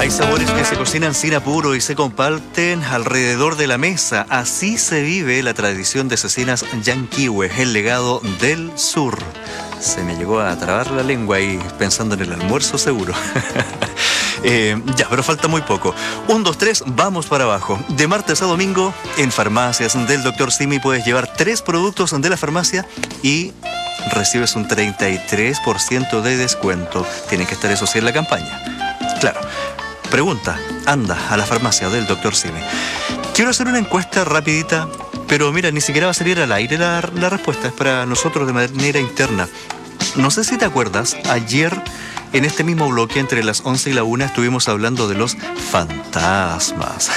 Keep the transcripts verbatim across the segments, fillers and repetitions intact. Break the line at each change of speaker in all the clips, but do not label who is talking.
Hay sabores que se cocinan sin apuro y se comparten alrededor de la mesa. Así se vive la tradición de cecinas Llanquihue, el legado del sur. Se me llegó a trabar la lengua ahí pensando en el almuerzo seguro. eh, ya, pero falta muy poco. Un, dos, tres, vamos para abajo. De martes a domingo, en farmacias del doctor Simi puedes llevar tres productos de la farmacia y recibes un treinta y tres por ciento de descuento. Tiene que estar eso sí en la campaña. Claro. Pregunta, anda a la farmacia del doctor Simi. Quiero hacer una encuesta rapidita, pero mira, ni siquiera va a salir al aire la, la respuesta, es para nosotros de manera interna. No sé si te acuerdas, ayer en este mismo bloque, entre las once y la una, estuvimos hablando de los fantasmas.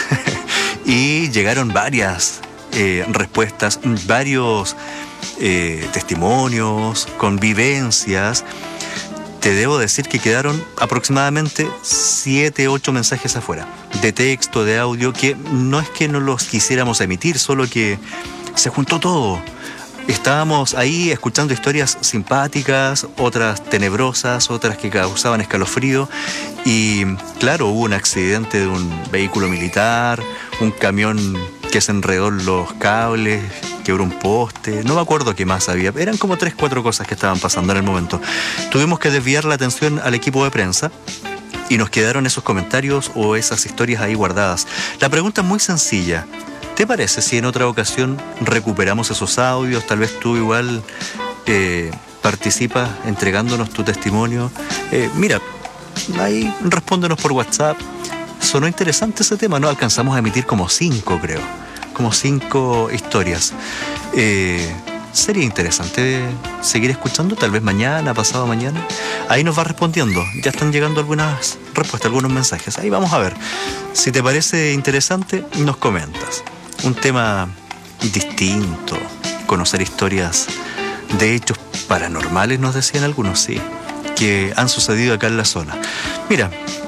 Y llegaron varias eh, respuestas, varios eh, testimonios, convivencias. Te debo decir que quedaron aproximadamente siete, ocho mensajes afuera, de texto, de audio, que no es que no los quisiéramos emitir, solo que se juntó todo. Estábamos ahí escuchando historias simpáticas, otras tenebrosas, otras que causaban escalofrío. Y claro, hubo un accidente de un vehículo militar, un camión que se enredó en los cables, quebró un poste, no me acuerdo qué más había. Eran como tres, cuatro cosas que estaban pasando en el momento. Tuvimos que desviar la atención al equipo de prensa y nos quedaron esos comentarios o esas historias ahí guardadas. La pregunta es muy sencilla. ¿Te parece si en otra ocasión recuperamos esos audios? Tal vez tú igual eh, participas entregándonos tu testimonio. Eh, mira, ahí respóndenos por WhatsApp. Sonó interesante ese tema, ¿no? Alcanzamos a emitir como cinco, creo. Como cinco historias. Eh, sería interesante seguir escuchando, tal vez mañana, pasado mañana. Ahí nos va respondiendo. Ya están llegando algunas respuestas, algunos mensajes. Ahí vamos a ver. Si te parece interesante, nos comentas. Un tema distinto, conocer historias de hechos paranormales, nos decían algunos, sí, que han sucedido acá en la zona. Mira,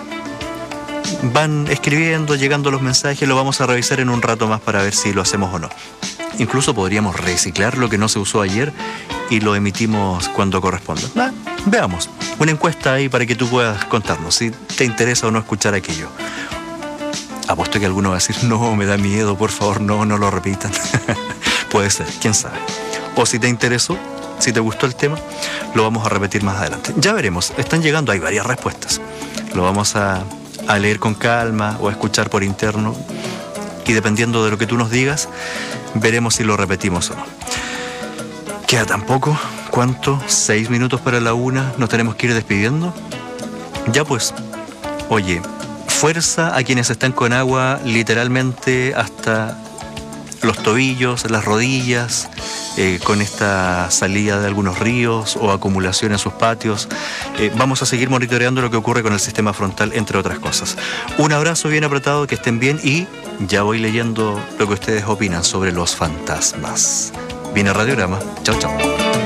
van escribiendo, llegando los mensajes, lo vamos a revisar en un rato más para ver si lo hacemos o no. Incluso podríamos reciclar lo que no se usó ayer y lo emitimos cuando corresponda. Ah, veamos, una encuesta ahí para que tú puedas contarnos si te interesa o no escuchar aquello. Apuesto que alguno va a decir, no, me da miedo, por favor, no, no lo repitan. Puede ser, quién sabe. O si te interesó, si te gustó el tema, lo vamos a repetir más adelante. Ya veremos, están llegando, hay varias respuestas. Lo vamos a, a leer con calma o a escuchar por interno. Y dependiendo de lo que tú nos digas, veremos si lo repetimos o no. Queda tan poco, ¿cuánto? Seis minutos para la una, nos tenemos que ir despidiendo. Ya pues, oye, fuerza a quienes están con agua literalmente hasta los tobillos, las rodillas, eh, con esta salida de algunos ríos o acumulación en sus patios. Eh, vamos a seguir monitoreando lo que ocurre con el sistema frontal, entre otras cosas. Un abrazo bien apretado, que estén bien y ya voy leyendo lo que ustedes opinan sobre los fantasmas. Viene Radiograma. Chao, chao.